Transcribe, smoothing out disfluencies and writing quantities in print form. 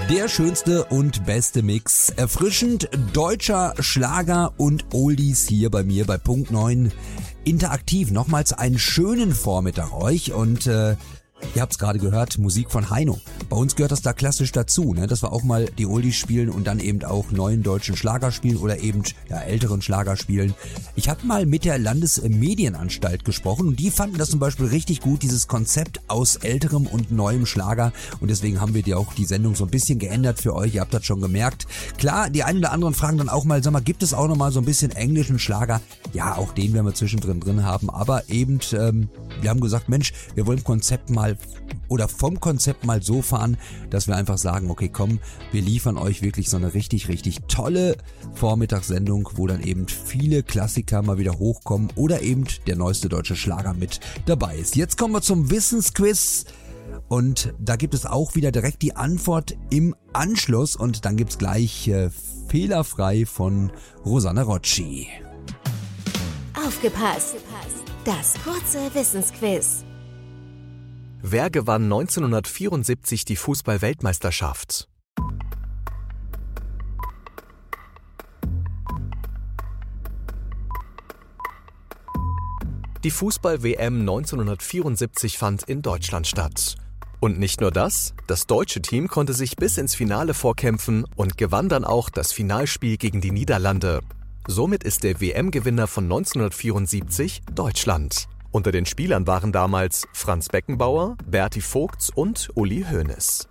Der schönste und beste Mix. Erfrischend deutscher Schlager und Oldies hier bei mir bei Punkt 9. Interaktiv. Nochmals einen schönen Vormittag euch und ihr habt's gerade gehört, Musik von Heino. Bei uns gehört das da klassisch dazu, ne? Dass wir auch mal die Oldies spielen und dann eben auch neuen deutschen Schlager spielen oder eben älteren Schlager spielen. Ich habe mal mit der Landesmedienanstalt gesprochen und die fanden das zum Beispiel richtig gut, dieses Konzept aus älterem und neuem Schlager, und deswegen haben wir dir auch die Sendung so ein bisschen geändert für euch. Ihr habt das schon gemerkt. Klar, die einen oder anderen fragen dann auch mal, sag mal, gibt es auch noch mal so ein bisschen englischen Schlager? Ja, auch den werden wir zwischendrin drin haben, aber eben, wir haben gesagt, Mensch, wir wollen vom Konzept mal so fahren, dass wir einfach sagen, okay, komm, wir liefern euch wirklich so eine richtig, richtig tolle Vormittagssendung, wo dann eben viele Klassiker mal wieder hochkommen oder eben der neueste deutsche Schlager mit dabei ist. Jetzt kommen wir zum Wissensquiz und da gibt es auch wieder direkt die Antwort im Anschluss und dann gibt's gleich fehlerfrei von Rosanna Rocci. Aufgepasst! Das kurze Wissensquiz. Wer gewann 1974 die Fußball-Weltmeisterschaft? Die Fußball-WM 1974 fand in Deutschland statt. Und nicht nur das deutsche Team konnte sich bis ins Finale vorkämpfen und gewann dann auch das Finalspiel gegen die Niederlande. Somit ist der WM-Gewinner von 1974 Deutschland. Unter den Spielern waren damals Franz Beckenbauer, Berti Vogts und Uli Hoeneß.